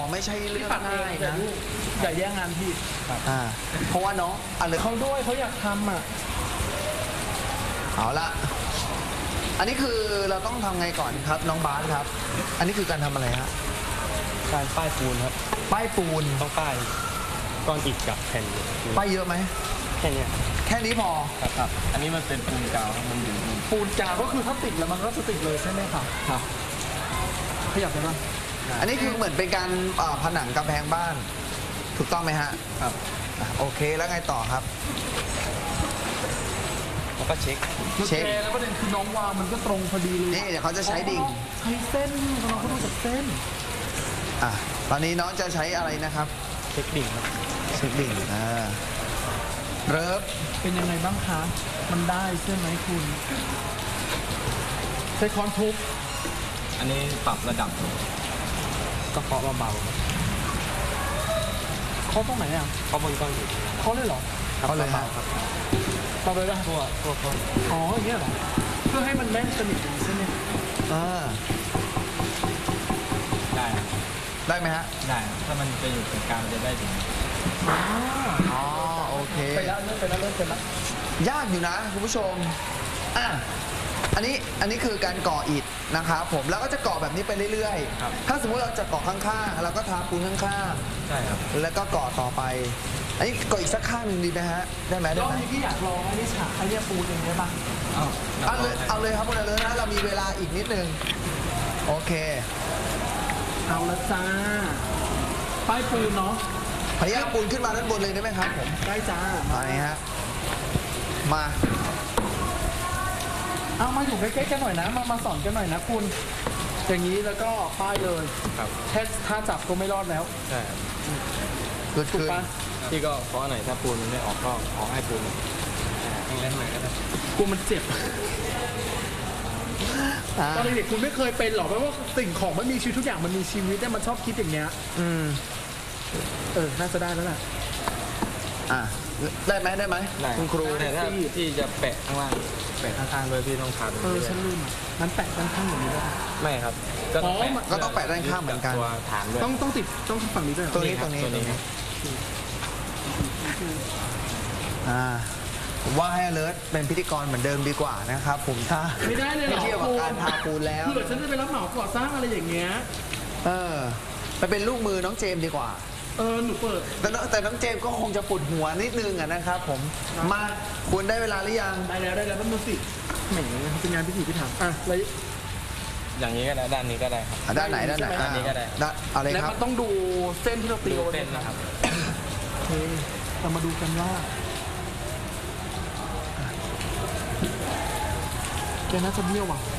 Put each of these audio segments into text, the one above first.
ไม่ใช่เรื่องง่ายนะอย่าแย่งงานพี่เพราะว่าน้องอะไรเขาด้วยเขาอยากทำอ่ะเอาละอันนี้คือเราต้องทำไงก่อนครับน้องบาสครับ อันนี้คือการทำอะไรฮะการป้ายปูนครับป้ายปูนต้องป้ายก้อนอิฐกับแผ่นป้ายเยอะไหมแค่เนี้ยแค่นี้พอครับอันนี้มันเป็นปูนกาวครับมันอยู่นี่ปูนกาวก็คือถ้าติดแล้วมันก็จะติดเลยใช่ไหมคะครับขยับได้ปะอันนี้คือเหมือนเป็นการผนังกำแพงบ้าน ถูกต้องไหมฮะครับโอเคแล้วไงต่อครับแล้วก็เช็คเช็คแล้วประเด็นคือน้องวางมันก็ตรงพอดีเลยนี่เดี๋ยวเขาจะใช้ดิ่งใช้เส้นน้องเขาดูจากเส้นตอนนี้น้องจะใช้อะไรนะครับเช็คดิ่งครับเช็คดิ่งเริ่มเป็นยังไงบ้างคะมันได้ใช่ไหมคุณใช้ค้อนทุบอันนี้ปรับระดับก็เคาะเบาเขาตรงไหนอ่ะๆเคาะบนก้อนอิฐเขาเลยเหรอเขาเลยเบาๆครับเราเลยป่ะทั่วก้อนอ๋ออย่างเงี้ยเหรอเพื่อให้มันแน่นสนิทใช่ไหมได้ครับได้ไหมฮะได้ครับถ้ามันจะอยู่ตรงกลางมันจะได้ถึงอ๋อโอเคไปแล้วเริ่มไปแล้วเริ่มไปแล้วยากอยู่นะคุณผู้ชมอันนี้คือการก่ออิฐนะครับผมแล้วก็จะก่อแบบนี้ไปเรื่อยๆถ้าสมมติเราจะก่อข้างๆเราก็ทาปูนข้างใช่ครับๆแล้วก็ก่อต่อไป อันนี้ก่ออีกสักข้างหนึ่งดีไหมฮะได้ไหมได้รอบไหมนี้พี่อยากลองอันนี้ฉากไอ้เนี่ยปูนเองได้ปะเอาเลยครับคุณเลยนะเรามีเวลาอีกนิดนึงโอเคเอาละจ้าป้ายปูนเนาะพยายามปูนขึ้นมาด้านบนเลยได้ไหมครับผมได้จ้าไปฮะมาเอามาอยู่ใกล้ๆกันหน่อยนะมาสอนกันหน่อยนะคุณอย่างนี้แล้วก็ป้ายเลยครับแค่ถ้าจับก็ไม่รอดแล้วใช่ครับเกิดถูกขึ้นปะพี่ก็เคาะหน่อยถ้าปูนมันไม่ออกก็เคาะให้ปูนแรงๆหน่อยก็ได้กูมันเจ็บตอนเด็กๆคุณไม่เคยเป็นหรอกเพราะว่าสิ่งของมันมีชีวิตทุกอย่างมันมีชีวิตแต่มันชอบคิดอย่างเงี้ยน่าจะได้แล้วแหละได้ไหมได้ไหมได้คุณครูแต่ถ้าพี่จะแปะข้างล่างแปะข้างๆด้วยพี่ต้องทาตรงนี้ฉันลืมอ่ะนั้นแปะด้านข้างอย่างนี้ได้ปะไม่ครับก็ต้องแปะก็ต้องแปะด้านข้างเหมือนกันตัวฐานด้วยต้องติดต้องฝั่งนี้ด้วยเหรอตรงนี้ครับตัวนี้ครับผมว่าให้เลิศเป็นพิธีกรเหมือนเดิมดีกว่านะครับผมถ้าไม่ได้เลยเหรอเทียบกับการทาปูนแล้วเผื่อฉันจะไปรับเหมาก่อสร้างอะไรอย่างเงี้ยไปเป็นลูกมือน้องเจมส์ดีกว่าหนูเปิดแต่น้องเจมส์ก็คงจะปวดหัวนิดนึงนะครับผมมาคุณได้เวลาหรือยังได้แล้วแป๊บนึงสิแหมเป็นงานพิธีพิถันแล้วอย่างนี้ก็ได้ด้านนี้ก็ได้ครับด้านไหนด้านไหนด้านนี้ก็ได้อะไรแล้วครับมันต้องดูเส้นที่เราตีดูเอาไว้เส้นนะครับโอเคเรามาดูกันว่าแกน่าจะเบี้ยวว่ะ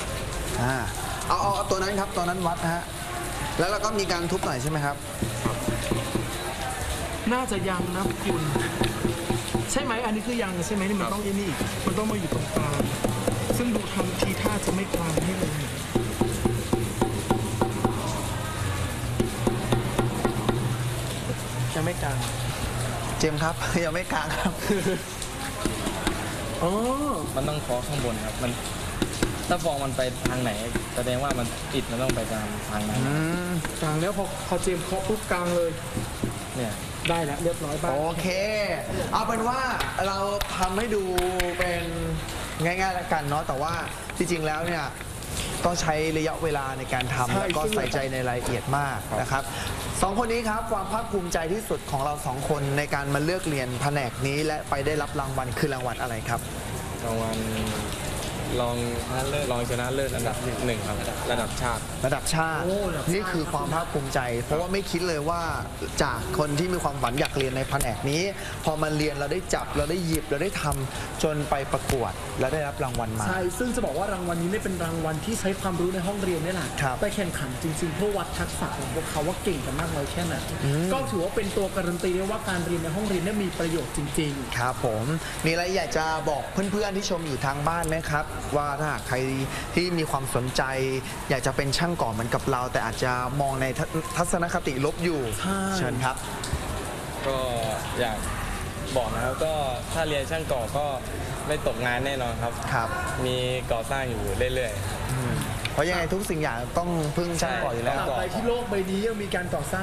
เอาตัวนั้นครับตัวนั้นวัดนะฮะแล้วเราก็มีการทุบหน่อยใช่ไหมครับน่าจะยังนะคุณ ใช่ไหมอันนี้คือยังใช่ไหมนี่มันต้องนี่มันต้องมาอยู่ตรงกลางซึ่งดูทำทีท่าจะไม่กลางให้เลยยังไม่กลางเจมส์ครับ ยังไม่กลางครับมันต้องเคาะข้างบนครับมันถ้าฟองมันไปทางไหนแสดงว่ามันอิฐมันต้องไปทางนั้นกลางแล้วพอเจมส์เคาะปุ๊บกลางเลยเนี่ยได้แล้วเรียบร้อยบ้างโอเค เอาเป็นว่าเราทำให้ดูเป็นง่ายๆแล้วกันเนาะแต่ว่าจริงๆแล้วเนี่ยต้องใช้ระยะเวลาในการทำแล้วก็ใส่ใจในรายละเอียดมากนะครับสองคนนี้ครับความภาคภูมิใจที่สุดของเราสองคนในการมาเลือกเรียนแผนกนี้และไปได้รับรางวัลคือรางวัลอะไรครับรางวัลรองชนะเลิศอันดับหนึ่งครับระดับชาติระดับชาตินี่คือความภาคภูมิใจ เพราะว่าไม่คิดเลยว่าจากคนที่มีความฝันอยากเรียนในแผนกนี้ พอมาเรียนเราได้จับเราได้หยิบเราได้ทำจนไปประกวดและได้รับรางวัลมาใช่ซึ่งจะบอกว่ารางวัลนี้ไม่เป็นรางวัลที่ใช้ความรู้ในห้องเรียนนี่แหละครับไปแข่งขันจริงๆเพื่อวัดทักษะของพวกเขาว่าเก่งกันมากน้อยแค่ไหนก็ถือว่าเป็นตัวการันตีได้ว่าการเรียนในห้องเรียนเนี่ยมีประโยชน์จริงๆครับผมมีอะไรอยากจะบอกเพื่อนๆที่ชมอยู่ทางบ้านไหมครับว่าถ้าหากใครที่มีความสนใจ อยากจะเป็นช่างก่อเหมือนกับเรา แต่อาจจะมองในทัศนคติลบอยู่ใช่เชิญครับก็อยากบอกนะครับก็ถ้าเรียนช่างก่อก็ไม่ตกงานแน่นอนครับครับมีก่อสร้างอยู่เรื่อยๆเพราะยังไงทุกสิ่งอย่างต้องพึ่งช่างก่ออยู่แล้วตราบใดที่โลกใบนี้ยังมีการก่อสร้าง